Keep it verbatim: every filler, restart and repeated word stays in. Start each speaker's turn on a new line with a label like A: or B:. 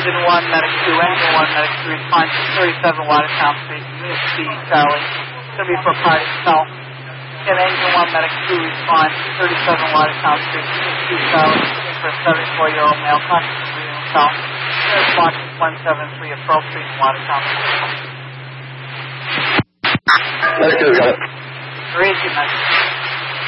A: Engine one, Medic two, Engine one, Medic two, respond to thirty-seven Watertown Street, Unit C, Charlie. It's going to be for a party cell. Again, Engine one, Medic two, respond to thirty-seven Watertown Street, Unit C, Charlie. Looking for a seventy-four-year-old male, conscious of breathing himself. Response is one seven three at Pearl Street in Watertown.
B: Medic two, got it.
A: Where is he, Medic?